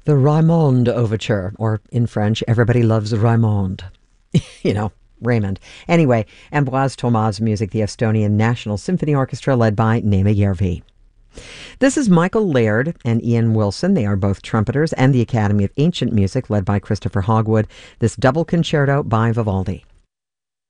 The Raymond Overture, or in French, Everybody Loves Raymond. You know, Raymond. Anyway, Ambroise Thomas' music, the Estonian National Symphony Orchestra, led by Neeme Järvi. This is Michael Laird and Ian Wilson. They are both trumpeters, and the Academy of Ancient Music, led by Christopher Hogwood. This double concerto by Vivaldi.